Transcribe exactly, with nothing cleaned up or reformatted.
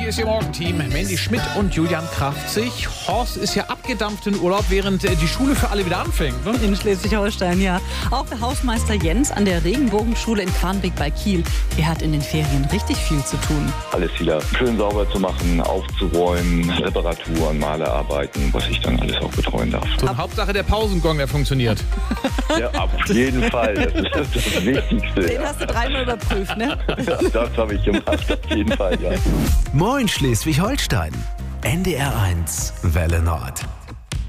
Hier ist Ihr Morgenteam. Mandy Schmidt und Julian Kraftzig. Horst ist ja abgedampft in Urlaub, während äh, die Schule für alle wieder anfängt. Ne? In Schleswig-Holstein, ja. Auch der Hausmeister Jens an der Regenbogenschule in Quarnbeek bei Kiel. Er hat in den Ferien richtig viel zu tun. Alles wieder schön sauber zu machen, aufzuräumen, Reparaturen, Malerarbeiten, was ich dann alles auch betreuen darf. So, Hauptsache der Pausengong, der funktioniert. Ja, auf jeden Fall. Das ist das, das Wichtigste. Den Ja. hast du dreimal überprüft, ne? Ja, das habe ich gemacht, auf jeden Fall, ja. Moin Schleswig-Holstein. N D R eins Welle Nord.